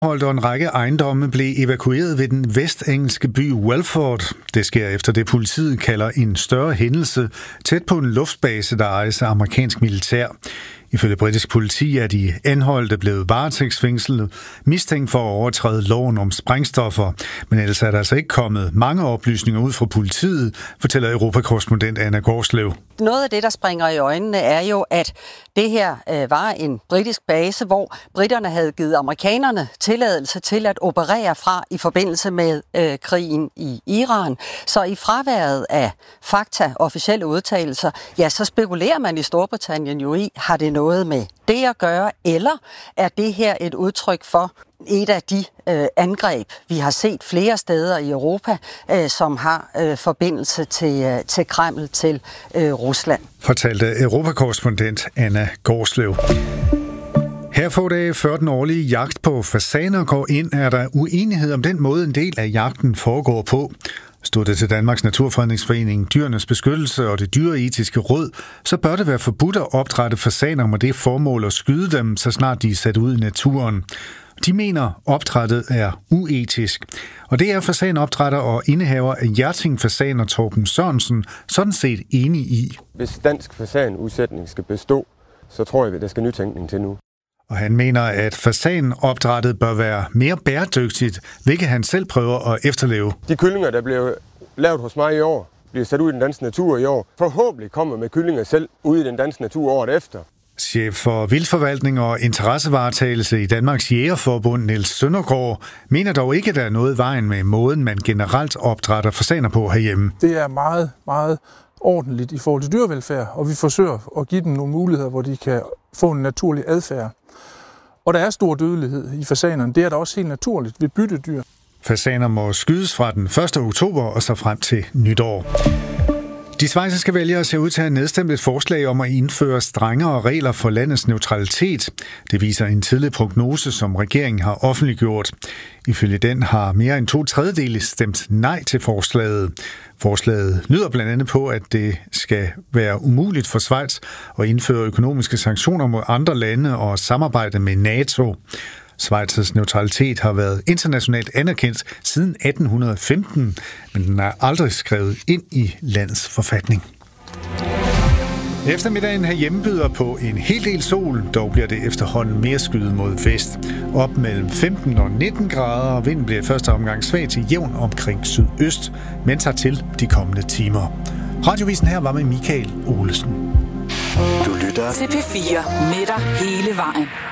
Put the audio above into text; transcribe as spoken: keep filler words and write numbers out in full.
Og en række ejendomme blev evakueret ved den vestengelske by Welford. Det sker efter det, politiet kalder en større hændelse tæt på en luftbase, der ejes af amerikansk militær. Ifølge britisk politi er de anholdte blevet varetægtsfængslet, mistænkt for at overtræde loven om sprængstoffer. Men ellers er der altså ikke kommet mange oplysninger ud fra politiet, fortæller Europakorrespondent Anna Gårdslev. Noget af det, der springer i øjnene, er jo, at det her øh, var en britisk base, hvor britterne havde givet amerikanerne tilladelse til at operere fra i forbindelse med øh, krigen i Iran. Så i fraværet af fakta, officielle udtalelser, ja, så spekulerer man i Storbritannien jo i, har det noget med det at gøre, eller er det her et udtryk for et af de øh, angreb, vi har set flere steder i Europa, øh, som har øh, forbindelse til, øh, til Kreml, til øh, Rusland. Fortalte Europakorrespondent Anna Gårdslev. Her få dage før den årlige jagt på fasaner går ind, er der uenighed om den måde, en del af jagten foregår på. Stod det til Danmarks Naturfredningsforening, Dyrenes Beskyttelse og det Dyreetiske Råd, så bør det være forbudt at opdrætte fasaner med det formål at skyde dem, så snart de er sat ud i naturen. De mener, opdrættet er uetisk. Og det er fasanopdrætter og indehaver af Hjerting Fasaner Torben Sørensen sådan set enig i. Hvis dansk fasanudsætning skal bestå, så tror jeg, at der skal nytænkning til nu. Og han mener, at fasanopdrættet bør være mere bæredygtigt, hvilket han selv prøver at efterleve. De kyllinger, der blev lavet hos mig i år, bliver sat ud i den danske natur i år. Forhåbentlig kommer med kyllinger selv ud i den danske natur året efter. Chef for vildforvaltning og interessevaretagelse i Danmarks Jægerforbund, Niels Søndergaard, mener dog ikke, at der er noget i vejen med måden, man generelt opdrætter fasaner på herhjemme. Det er meget, meget ordentligt i forhold til dyrevelfærd, og vi forsøger at give dem nogle muligheder, hvor de kan få en naturlig adfærd. Og der er stor dødelighed i fasanerne. Det er da også helt naturligt ved byttedyr. Fasaner må skydes fra den første oktober og så frem til nytår. De schweiziske vælgere ser ud til at have nedstemt et forslag om at indføre strengere regler for landets neutralitet. Det viser en tidlig prognose, som regeringen har offentliggjort. Ifølge den har mere end to tredjedele stemt nej til forslaget. Forslaget lyder blandt andet på, at det skal være umuligt for Schweiz at indføre økonomiske sanktioner mod andre lande og samarbejde med NATO. Schweizs neutralitet har været internationalt anerkendt siden atten femten, men den er aldrig skrevet ind i landets forfatning. Eftermiddagen herhjemme byder på en hel del sol, dog bliver det efterhånden mere skyet mod vest. Op mellem femten og nitten grader, og vinden bliver i første omgang svag til jævn omkring sydøst, men tager til de kommende timer. Radiovisen her var med Michael Olesen. Du lytter til P fire med dig hele vejen.